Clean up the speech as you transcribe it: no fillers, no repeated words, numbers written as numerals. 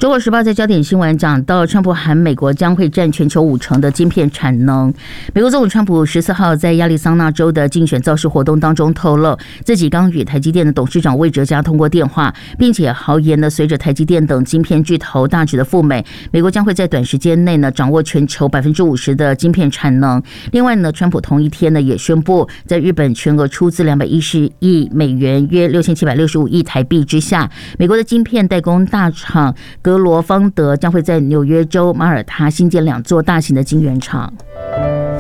中国时报在焦点新闻讲到，川普喊美国将会占全球50%的晶片产能。美国总统川普14号在亚利桑那州的竞选造势活动当中透露，自己刚与台积电的董事长魏哲嘉通过电话，并且豪言呢，随着台积电等晶片巨头大举的赴美，美国将会在短时间内呢掌握全球50%的晶片产能。另外呢，川普同一天呢也宣布，在日本全额出资210亿美元，约6765亿台币之下，美国的晶片代工大厂格罗方德将会在纽约州马耳他新建2座大型的晶圆厂。